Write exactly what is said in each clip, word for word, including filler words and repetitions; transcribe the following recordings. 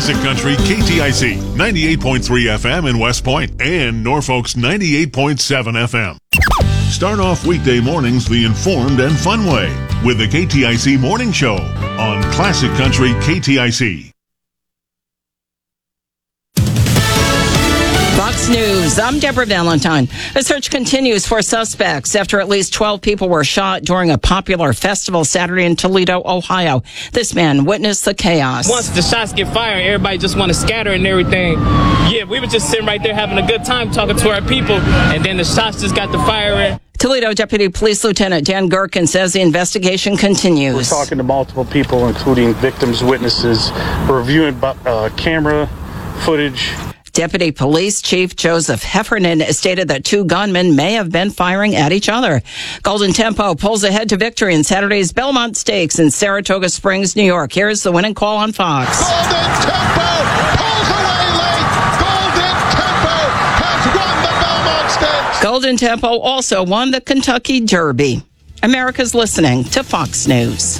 Classic Country K T I C ninety-eight point three F M in West Point and Norfolk's ninety-eight point seven F M. Start off weekday mornings the informed and fun way with the K T I C Morning Show on Classic Country K T I C. Fox News, I'm Deborah Valentine. A search continues for suspects after at least twelve people were shot during a popular festival Saturday in Toledo, Ohio. This man witnessed the chaos. Once the shots get fired, everybody just want to scatter and everything. Yeah, we were just sitting right there having a good time talking to our people, and then the shots just got the firing. Toledo Deputy Police Lieutenant Dan Gherkin says the investigation continues. We're talking to multiple people, including victims, witnesses. We're reviewing uh, camera footage. Deputy Police Chief Joseph Heffernan stated that two gunmen may have been firing at each other. Golden Tempo pulls ahead to victory in Saturday's Belmont Stakes in Saratoga Springs, New York. Here's the winning call on Fox. Golden Tempo pulls away late. Golden Tempo has won the Belmont Stakes. Golden Tempo also won the Kentucky Derby. America's listening to Fox News.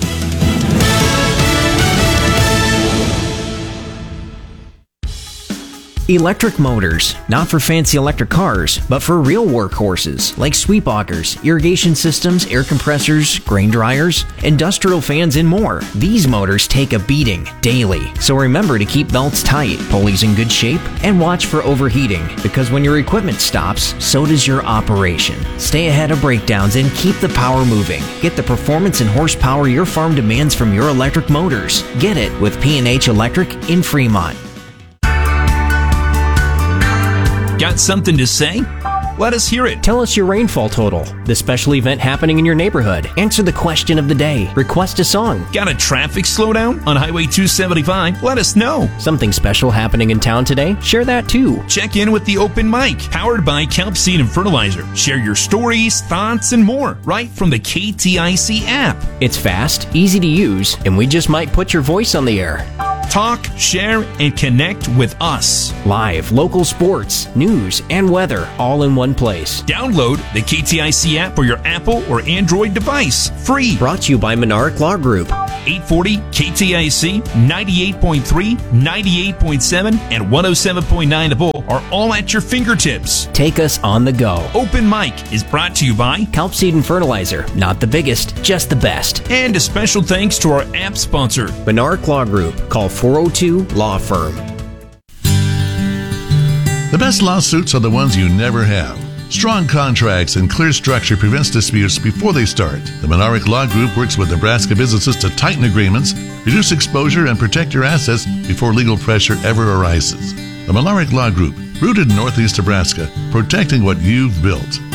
Electric motors, not for fancy electric cars, but for real workhorses like sweep augers, irrigation systems, air compressors, grain dryers, industrial fans, and more. These motors take a beating daily, so remember to keep belts tight, pulleys in good shape, and watch for overheating, because when your equipment stops, so does your operation. Stay ahead of breakdowns and keep the power moving. Get the performance and horsepower your farm demands from your electric motors. Get it with P and H Electric in Fremont. Got something to say? Let us hear it. Tell us your rainfall total, the special event happening in your neighborhood. Answer the question of the day. Request a song. Got a traffic slowdown on Highway two seventy-five? Let us know. Something special happening in town today? Share that too. Check in with the Open Mic, powered by Kelp Seed and Fertilizer. Share your stories, thoughts, and more right from the K T I C app. It's fast, easy to use, and we just might put your voice on the air. Talk, share, and connect with us. Live, local sports, news, and weather all in one place. Download the K T I C app for your Apple or Android device. Free. Brought to you by Monarch Law Group. eight forty K T I C, ninety-eight point three, ninety-eight point seven, and one oh seven point nine The Bull are all at your fingertips. Take us on the go. Open Mic is brought to you by Kelp Seed and Fertilizer. Not the biggest, just the best. And a special thanks to our app sponsor, Monarch Law Group. Call four oh two Law Firm. The best lawsuits are the ones you never have. Strong contracts and clear structure prevents disputes before they start. The Monarch Law Group works with Nebraska businesses to tighten agreements, reduce exposure, and protect your assets before legal pressure ever arises. The Monarch Law Group, rooted in Northeast Nebraska, protecting what you've built.